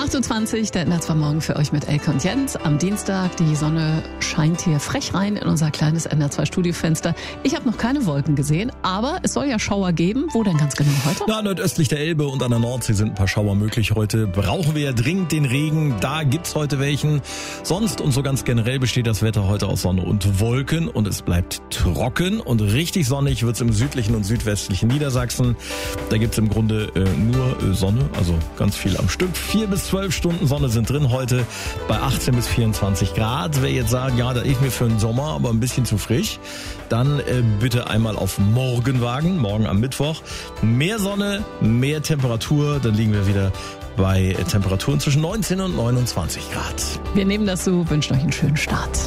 8.20 Uhr, der NDR 2 Morgen für euch mit Elke und Jens. Am Dienstag, die Sonne scheint hier frech rein in unser kleines NDR 2 Studiofenster. Ich habe noch keine Wolken gesehen, aber es soll ja Schauer geben. Wo denn ganz genau heute? Na, nordöstlich der Elbe und an der Nordsee sind ein paar Schauer möglich heute. Brauchen wir ja dringend den Regen, da gibt's heute welchen. Sonst und so ganz generell besteht das Wetter heute aus Sonne und Wolken und es bleibt trocken und richtig sonnig wird's im südlichen und südwestlichen Niedersachsen. Da gibt's im Grunde nur Sonne, also ganz viel am Stück. 4 bis 12 Stunden Sonne sind drin heute bei 18 bis 24 Grad. Wer jetzt sagt, ja, das ist mir für den Sommer aber ein bisschen zu frisch, dann bitte einmal auf morgen wagen, morgen am Mittwoch. Mehr Sonne, mehr Temperatur, dann liegen wir wieder bei Temperaturen zwischen 19 und 29 Grad. Wir nehmen das so, wünschen euch einen schönen Start.